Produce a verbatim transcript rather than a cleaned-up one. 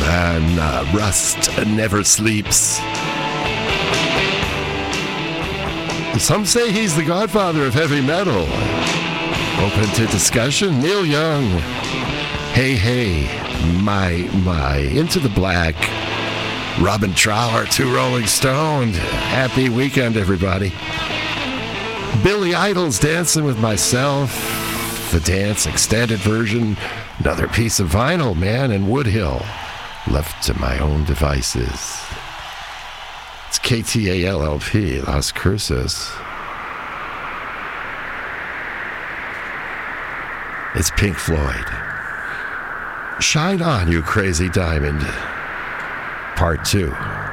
and uh, Rust Never Sleeps. Some say he's the godfather of heavy metal. Open to discussion, Neil Young. Hey, hey, my, my, Into the Black. Robin Trower, Two Rolling Stones. Happy weekend, everybody. Billy Idol's Dancing with Myself. The Dance extended version. Another piece of vinyl, man, and Woodhill. Left to my own devices. It's K T A L L P, Las Cruces. It's Pink Floyd. Shine On, You Crazy Diamond. Part two.